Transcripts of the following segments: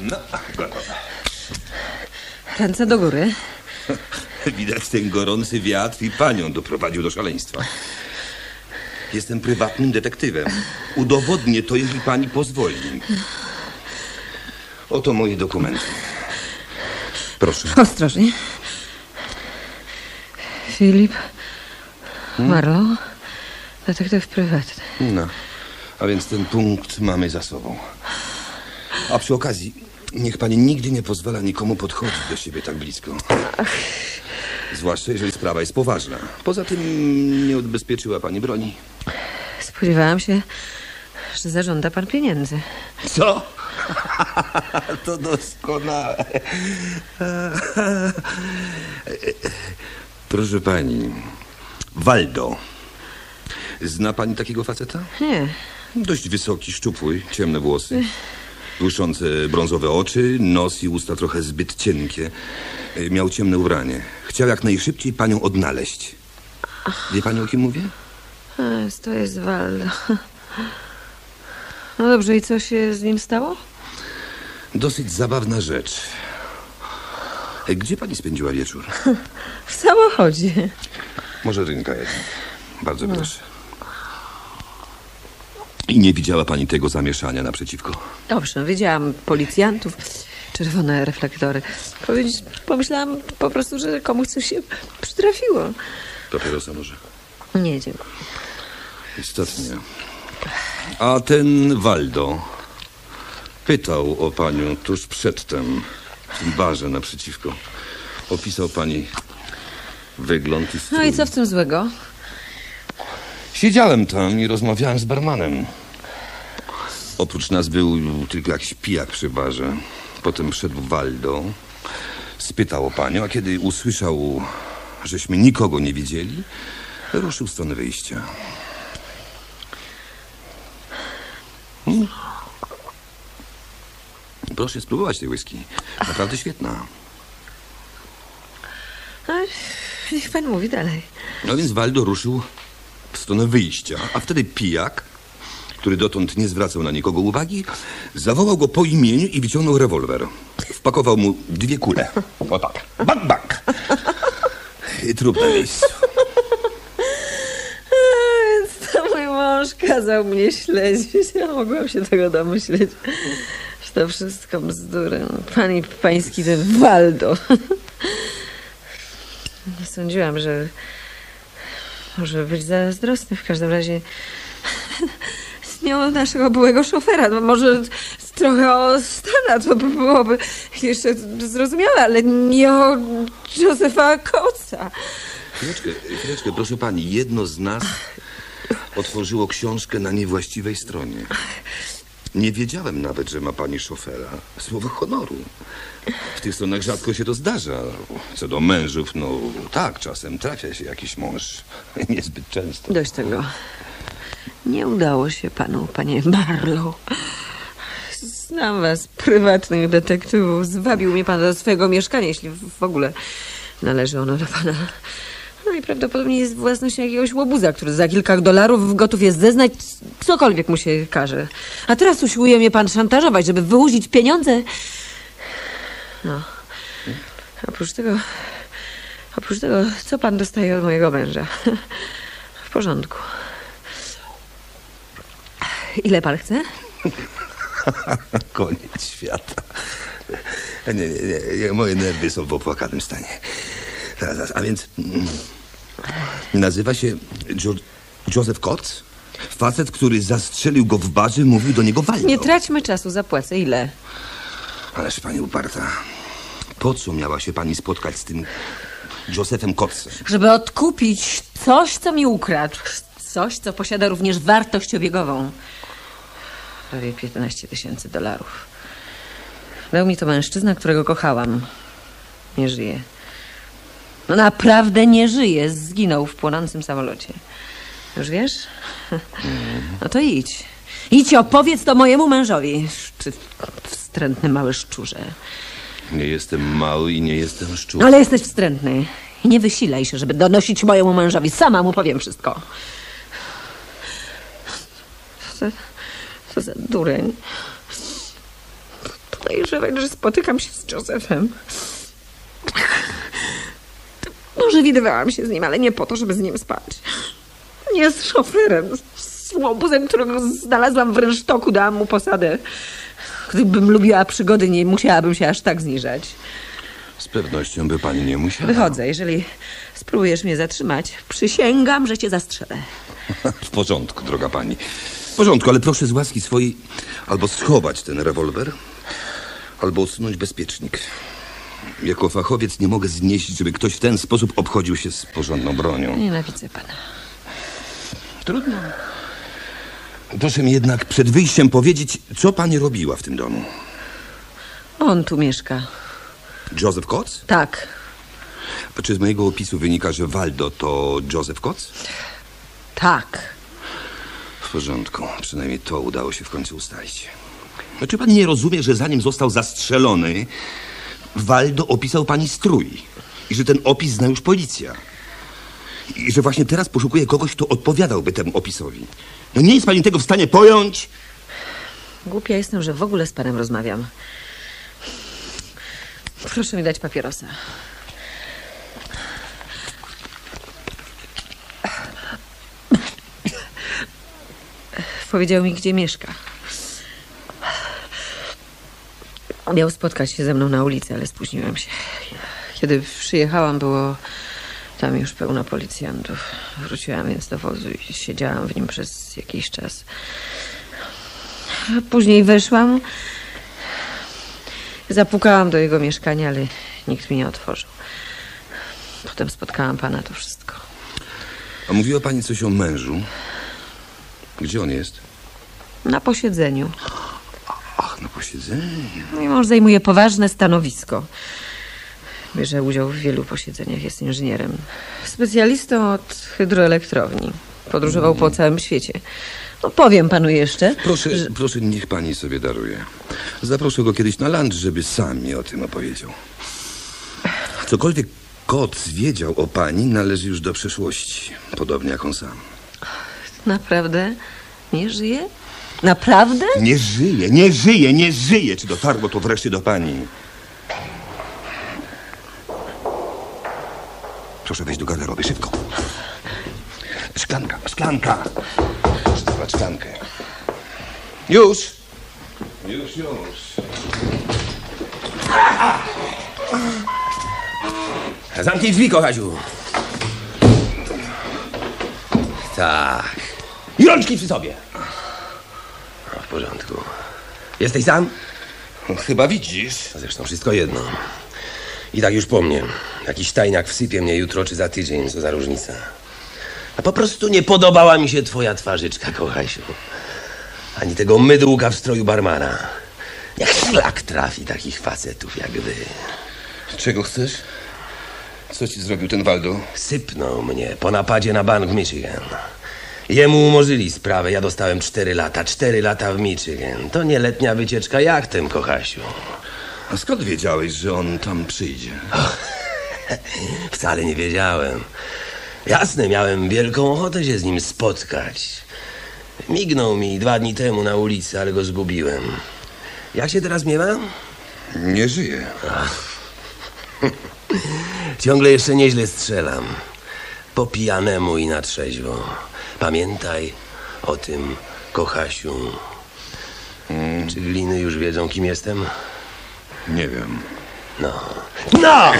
No, gotowe. Ręce do góry. Widać, ten gorący wiatr i panią doprowadził do szaleństwa. Jestem prywatnym detektywem. Udowodnię to, jeśli pani pozwoli. Oto moje dokumenty. Proszę. Ostrożnie. Filip Marlow, detektyw prywatny. No, a więc ten punkt mamy za sobą. A przy okazji, niech pani nigdy nie pozwala nikomu podchodzić do siebie tak blisko. Zwłaszcza, jeżeli sprawa jest poważna. Poza tym nie odbezpieczyła pani broni. Spodziewałam się, że zażąda pan pieniędzy. Co? To doskonałe. Proszę pani, Waldo. Zna pani takiego faceta? Nie. Dość wysoki, szczupły, ciemne włosy, błyszczące brązowe oczy, nos i usta trochę zbyt cienkie. Miał ciemne ubranie. Chciał jak najszybciej panią odnaleźć. Wie pani, o kim mówię? To jest Waldo. No dobrze, i co się z nim stało? Dosyć zabawna rzecz. Gdzie pani spędziła wieczór? W samochodzie. Może rynka jednak. Bardzo proszę. I nie widziała pani tego zamieszania naprzeciwko? Owszem, widziałam policjantów, czerwone reflektory. Pomyślałam po prostu, że komuś coś się przytrafiło. Papierosa może? Nie, dziękuję. Istotnie. A ten Waldo pytał o panią tuż przedtem w tym barze naprzeciwko. Opisał pani wygląd i strój. No i co w tym złego? Siedziałem tam i rozmawiałem z barmanem. Oprócz nas był tylko jakiś pijak przy barze. Potem wszedł Waldo, spytał o panią, a kiedy usłyszał, żeśmy nikogo nie widzieli, ruszył w stronę wyjścia. Proszę spróbować tej whisky. Naprawdę świetna. Niech pan mówi dalej. No więc Waldo ruszył w stronę wyjścia, a wtedy pijak, który dotąd nie zwracał na nikogo uwagi, zawołał go po imieniu i wyciągnął rewolwer. Wpakował mu 2 kule. O tak. Bang, bang. I trup na miejscu. Więc to mój mąż kazał mnie śledzić. Ja mogłam się tego domyśleć. Że to wszystko bzdury. Pan i pański ten Waldo. Nie sądziłam, że może być zazdrosny. W każdym razie nie o naszego byłego szofera. No może trochę o Stana, to byłoby jeszcze zrozumiałe, ale nie o Józefa Coatesa. Chwileczkę, proszę pani. Jedno z nas otworzyło książkę na niewłaściwej stronie. Nie wiedziałem nawet, że ma pani szofera. Słowo honoru. W tych stronach rzadko się to zdarza. Co do mężów, no tak, czasem trafia się jakiś mąż. Niezbyt często. Dość tego. Nie udało się panu, panie Marlow. Znam was, prywatnych detektywów. Zwabił mnie pan do swojego mieszkania, jeśli w ogóle należy ono do pana. No i prawdopodobnie jest własnością jakiegoś łobuza, który za kilka $, gotów jest zeznać, cokolwiek mu się każe. A teraz usiłuje mnie pan szantażować, żeby wyłudzić pieniądze. No. Oprócz tego, co pan dostaje od mojego męża? W porządku. Ile pan chce? Koniec świata. Nie. Moje nerwy są w opłakanym stanie. A więc nazywa się Józef Coates? Facet, który zastrzelił go w barze, mówił do niego Waldo. Nie traćmy czasu, zapłacę. Ile? Ależ pani uparta. Po co miała się pani spotkać z tym Józefem Coatesem? Żeby odkupić coś, co mi ukradł. Coś, co posiada również wartość obiegową. Prawie $15,000. Dał mi to mężczyzna, którego kochałam. Nie żyje. No naprawdę nie żyje. Zginął w płonącym samolocie. Już wiesz? No to idź. Idź i opowiedz to mojemu mężowi. Ty wstrętny mały szczurze. Nie jestem mały i nie jestem szczur. Ale jesteś wstrętny. I nie wysilaj się, żeby donosić mojemu mężowi. Sama mu powiem wszystko. Co za dureń. podejrzewać, że spotykam się z Josephem. Może widywałam się z nim, ale nie po to, żeby z nim spać. Nie z szoferem, z łobuzem, którego znalazłam w rynsztoku, dałam mu posadę. Gdybym lubiła przygody, nie musiałabym się aż tak zniżać. Z pewnością by pani nie musiała. Wychodzę, jeżeli spróbujesz mnie zatrzymać, przysięgam, że cię zastrzelę. W porządku, droga pani. W porządku, ale proszę z łaski swojej albo schować ten rewolwer, albo odsunąć bezpiecznik. Jako fachowiec nie mogę znieść, żeby ktoś w ten sposób obchodził się z porządną bronią. Nienawidzę pana. Trudno. Proszę mi jednak przed wyjściem powiedzieć, co pani robiła w tym domu. On tu mieszka. Joseph Coates? Tak. Czy z mojego opisu wynika, że Waldo to Joseph Coates? Tak. W porządku. Przynajmniej to udało się w końcu ustalić. No, czy pani nie rozumie, że zanim został zastrzelony, Waldo opisał pani strój i że ten opis zna już policja? I że właśnie teraz poszukuje kogoś, kto odpowiadałby temu opisowi. No nie jest pani tego w stanie pojąć? Głupia jestem, że w ogóle z panem rozmawiam. Proszę mi dać papierosa. Powiedział mi, gdzie mieszka. Miał spotkać się ze mną na ulicy, ale spóźniłem się. Kiedy przyjechałam, było tam już pełno policjantów. Wróciłam więc do wozu i siedziałam w nim przez jakiś czas. Później weszłam. Zapukałam do jego mieszkania, ale nikt mi nie otworzył. Potem spotkałam pana, to wszystko. A mówiła pani coś o mężu? Gdzie on jest? Na posiedzeniu. Ach, na posiedzeniu. Mój mąż zajmuje poważne stanowisko. Bierze udział w wielu posiedzeniach, jest inżynierem. Specjalistą od hydroelektrowni. Podróżował po całym świecie. No powiem panu jeszcze. Proszę, niech pani sobie daruje. Zaproszę go kiedyś na lunch, żeby sam mi o tym opowiedział. Cokolwiek Coates wiedział o pani, należy już do przeszłości. Podobnie jak on sam. Naprawdę? Nie żyje? Naprawdę? Nie żyje! Czy dotarło to wreszcie do pani? Proszę wejść do garderoby, szybko. Szklanka. Proszę zabrać szklankę. Już. Zamknij drzwi, kochasiu. Tak. I rączki przy sobie. No, w porządku. Jesteś sam? No, chyba widzisz. Zresztą wszystko jedno. I tak już po mnie. Jakiś tajniak wsypie mnie jutro czy za tydzień, co za różnica. A po prostu nie podobała mi się twoja twarzyczka, kochasiu. Ani tego mydłka w stroju barmana. Jak szlak trafi takich facetów jak wy. Czego chcesz? Co ci zrobił ten Waldo? Sypnął mnie po napadzie na bank w Michigan. Jemu umorzyli sprawę, ja dostałem 4 lata. 4 lata w Michigan. To nieletnia wycieczka jachtem, kochasiu. A skąd wiedziałeś, że on tam przyjdzie? Wcale nie wiedziałem. Jasne, miałem wielką ochotę się z nim spotkać. Mignął mi 2 dni temu na ulicy, ale go zgubiłem. Jak się teraz miewa? Nie żyje. Ciągle jeszcze nieźle strzelam. Po pijanemu i na trzeźwo. Pamiętaj o tym, kochasiu. Czy gliny już wiedzą, kim jestem? Nie wiem. No!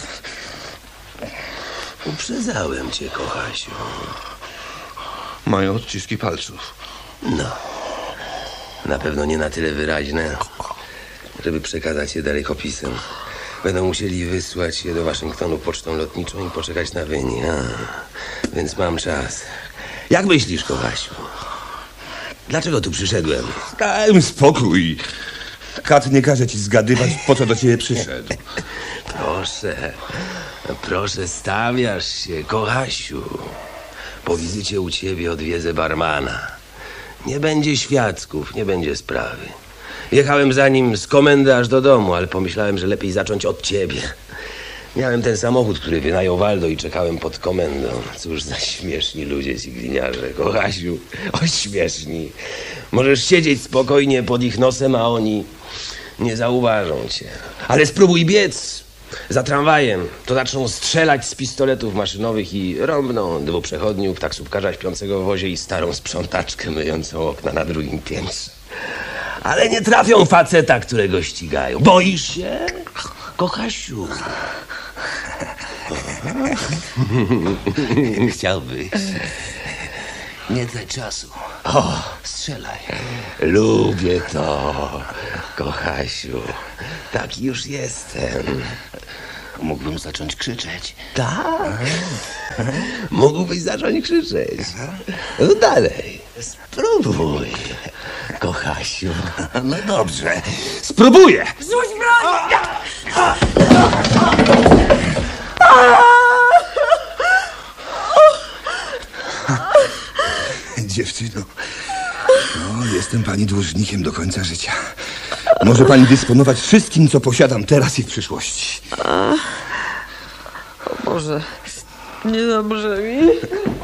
Uprzedzałem cię, kochasiu. Mają odciski palców. No. Na pewno nie na tyle wyraźne, żeby przekazać je dalej opisem. Będą musieli wysłać je do Waszyngtonu pocztą lotniczą i poczekać na wynik. Więc mam czas. Jak myślisz, kochasiu? Dlaczego tu przyszedłem? Daj spokój. Kat nie każe ci zgadywać, po co do ciebie przyszedł. Proszę, stawiasz się, kochasiu. Po wizycie u ciebie odwiedzę barmana. Nie będzie świadków, nie będzie sprawy. Jechałem za nim z komendy aż do domu, ale pomyślałem, że lepiej zacząć od ciebie. Miałem ten samochód, który wynajął Waldo i czekałem pod komendą. Cóż za śmieszni ludzie ci gliniarze, kochasiu. O, śmieszni. Możesz siedzieć spokojnie pod ich nosem, a oni Nie zauważą cię. Ale spróbuj biec za tramwajem. To zaczną strzelać z pistoletów maszynowych i rąbną dwuprzechodniów, taksówkarza śpiącego w wozie i starą sprzątaczkę myjącą okna na drugim piętrze. Ale nie trafią faceta, którego ścigają. Boisz się, Kochasiu? Chciałbyś. Nie trać czasu. Strzelaj. Lubię to, Kochasiu. Taki już jestem. Mógłbym zacząć krzyczeć. Tak? Mógłbyś zacząć krzyczeć. No dalej. Spróbuj, Kochasiu. No dobrze. Spróbuję! Rzuć broń! Dziewczyno, no, jestem pani dłużnikiem do końca życia. Może pani dysponować wszystkim, co posiadam teraz i w przyszłości. O Boże, niedobrze mi.